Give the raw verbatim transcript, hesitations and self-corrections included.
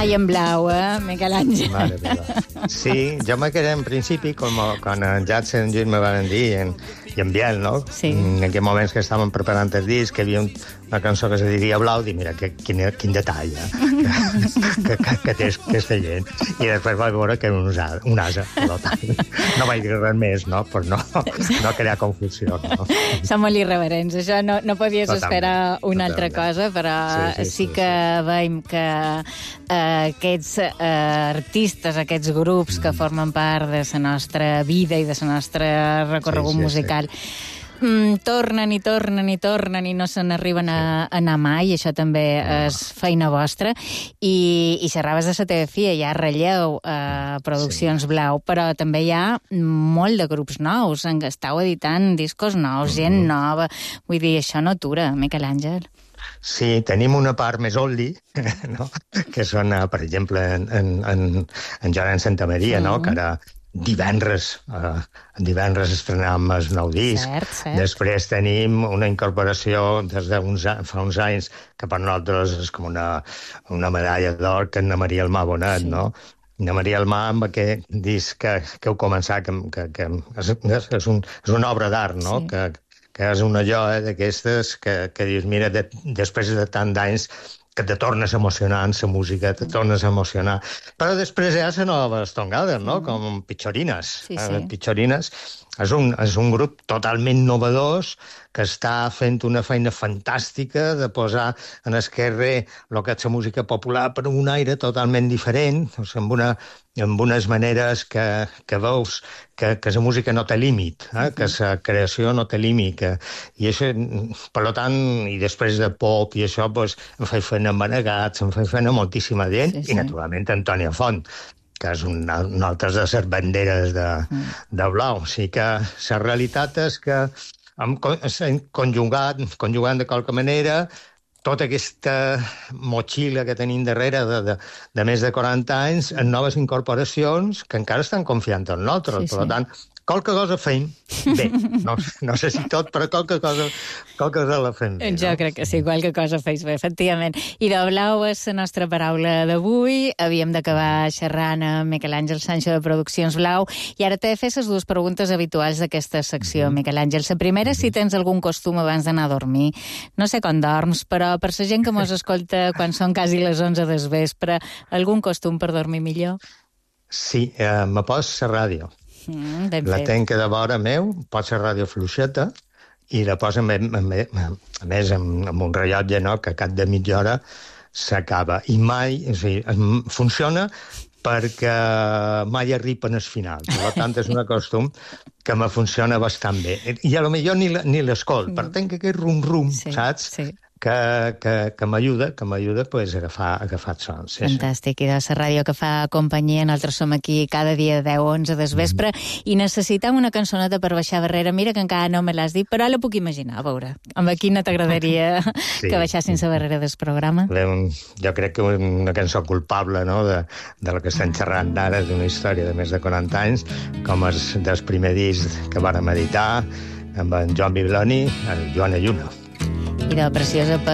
noi en blau, eh, Miquel Àngel? Mare meva. Sí, jo me quedé en principi, com quan en Jats i en Lluís me van dir, en, i en Biel, no? Sí. En aquells moments que estàvem preparant el disc, que hi havia un, una cançó que se diria Blau, dic, mira, que, quin, quin detall, eh? que, que, que té aquesta gent. I després vaig veure que era un, usa, un asa, per tant. No vaig dir res més, no? Per no, no crear confusió, no? Som molt irreverents, això no, no podies totalment, esperar una totalment. altra cosa, però sí, sí, sí, sí que sí. veiem que eh, aquests eh, artistes, aquests grups que formen part de la nostra vida i de la nostra recorregut sí, sí, musical sí. Mm, tornen i tornen i tornen i no se n'arriben a, a anar mai, això també és feina vostra, i, i xerraves de la teva filla, hi ha relleu a Produccions sí. Blau, però també hi ha molt de grups nous, en què estàu editant discos nous, mm-hmm. gent nova, vull dir, això no atura, Miquel Àngel. Sí, tenim una part més oldie, no? Que són, per exemple, en, en, en, en Joan Santamaria, mm-hmm. no? Que ara divendres, eh, divendres estrenam el nou disc. Cert, cert. Després tenim una incorporació des de uns, fa uns anys que per nosaltres és com una, una medalla d'or, que és na Maria Almà Bonet, sí. no? Na Maria Almà, amb aquest disc que, que heu començat, que, que, que és, és, un, és una obra d'art, no? Sí. Que, que és una joia d'aquestes que, que dius, mira, de, després de tant d'anys que te tornes a emocionar en la música, te tornes a emocionar. Però després hi ha la nova estongada, no? Com Pitxorines. Sí, sí. Pitxorines és un, és un grup totalment novedós que està fent una feina fantàstica de posar en el carrer el que és la música popular per un aire totalment diferent, o sigui, amb, una, amb unes maneres que, que veus que, que la música no té límit, eh? Que la creació no té límit. Que, I això, per tant, i després de pop i això, pues, em feia feina amb Manegats, em feia feina moltíssima gent, sí, sí. I naturalment Antònia Font, que és una, una altra de les banderes de, mm. de Blau. O sigui que la realitat és que hem conjugat, conjugant de qualque manera tota aquesta motxilla que tenim darrere de, de, de més de quaranta anys en noves incorporacions que encara estan confiant en nosaltres. Sí, per sí. tant, qualque cosa fem bé. No, no sé si tot, però qualque cosa, qualque cosa la fem bé. Jo no? crec que sí, qualque cosa feis bé, efectivament. I de Blau és la nostra paraula d'avui. Havíem d'acabar xerrant amb Miquel Àngel Sancho de Produccions Blau i ara t'he de fer les dues preguntes habituals d'aquesta secció, mm-hmm. Miquel Àngel. La primera, mm-hmm. si tens algun costum abans d'anar a dormir. No sé quan dorms, però per la gent que mos escolta quan són quasi les onze del vespre, algun costum per dormir millor? Sí, eh, me pos la ràdio. Mm, la tenc de vora meu, pot ser ràdio fluixeta, i la posa, a més, amb, amb un rellotge, no?, que a cap de mitja hora s'acaba. I mai, o sigui, funciona perquè mai arriba en el final. Per tant, és un costum que me funciona bastant bé. I a lo millor ni l'escolt, per tant que aquest rum-rum, sí, saps? Sí. que, que, que m'ajuda, que m'ajuda pues, a agafar, a agafar el son. Sí, Fantàstic, sí. I de la ràdio que fa companyia, nosaltres som aquí cada dia de deu a onze del vespre mm. i necessitem una cançoneta per baixar barrera. Mira que encara no me l'has dit, però la puc imaginar, a veure. Amb quina t'agradaria sí. que baixassin la barrera del programa? Un, jo crec que una cançó culpable, no?, de, de la que estem xerrant ara, d'una història de més de quaranta anys, com és del primer disc que vàrem editar, amb en Joan Bibloni, el Joan Ayuno. I de la preciosa per